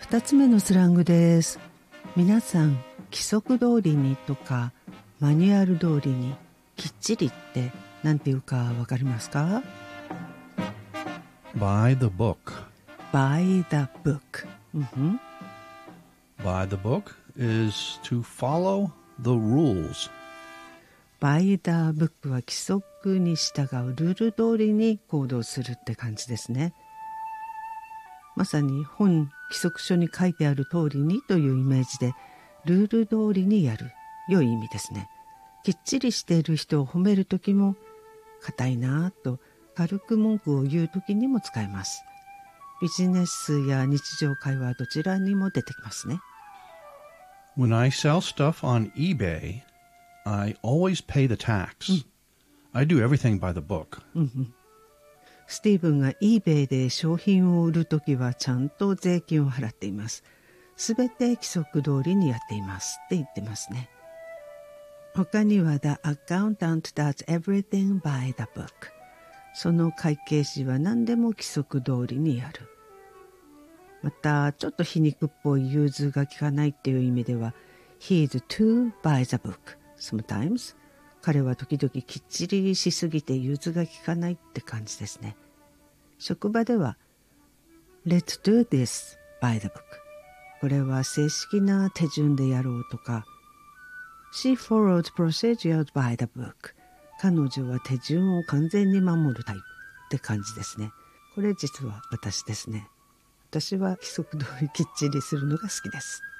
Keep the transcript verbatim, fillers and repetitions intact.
ふたつめのスラングです。皆さん規則通りにとかマニュアル通りにきっちりって何て言うかわかりますか？ By the book. By the book、うん、 By the book is to follow the rules. By the book は規則に従うルール通りに行動するって感じですね。まさに本規則書に書いてある通りにというイメージでルール通りにやる良い意味ですね。きっちりしている人を褒めるときも硬いなぁと軽く文句を言うときにも使えます。ビジネスや日常会話どちらにも出てきますね。 When I sell stuff on eBay, I always pay the tax.、うん、I do everything by the book.、うんうん、 スティーブンが eBay で商品を売るときはちゃんと税金を払っています。すべて規則通りにやっていますって言ってますね。他には The accountant does everything by the book。 その会計士は何でも規則通りにやる。またちょっと皮肉っぽい融通が利かないっていう意味では He is too by the book sometimes。 彼は時々きっちりしすぎて融通が利かないって感じですね。職場では Let's do this by the book。 これは正式な手順でやろうとか She followed procedures by the book。 彼女は手順を完全に守るタイプって感じですね。これ実は私ですね。私は規則通りきっちりするのが好きです。